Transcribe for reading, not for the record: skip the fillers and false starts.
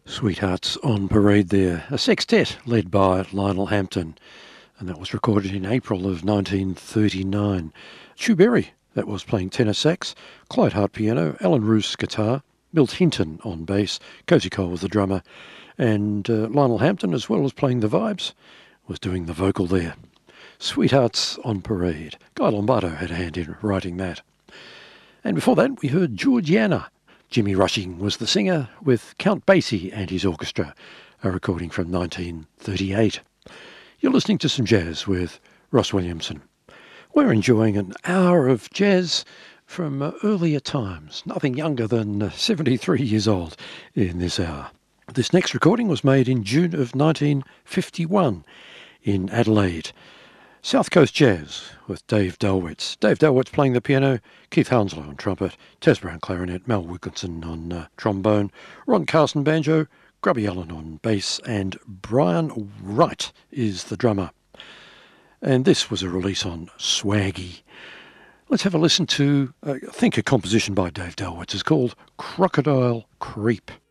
Sweethearts on Parade there, a sextet led by Lionel Hampton, and that was recorded in April of 1939. Chu Berry, that was playing tenor sax, Clyde Hart piano, Alan Roos guitar, Milt Hinton on bass, Cozy Cole was the drummer, and Lionel Hampton, as well as playing the vibes, was doing the vocal there. Sweethearts on Parade. Guy Lombardo had a hand in writing that. And before that, we heard Georgiana. Jimmy Rushing was the singer with Count Basie and his orchestra, a recording from 1938. You're listening to some jazz with Ross Williamson. We're enjoying an hour of jazz from earlier times, nothing younger than 73 years old in this hour. This next recording was made in June of 1951 in Adelaide. South Coast Jazz with Dave Delwitz. Dave Delwitz playing the piano, Keith Hounslow on trumpet, Tez Brown clarinet, Mel Wilkinson on trombone, Ron Carson banjo, Grubby Allen on bass, and Brian Wright is the drummer. And this was a release on Swaggy. Let's have a listen to, I think a composition by Dave Delwitz is called Crocodile Creep.